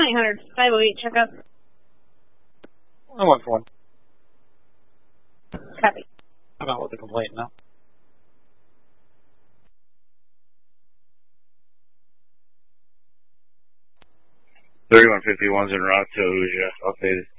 1-800-508 checkup. I went for one. Copy. I'm out with the complaint now. 3151's en route to Ahuja. Updated.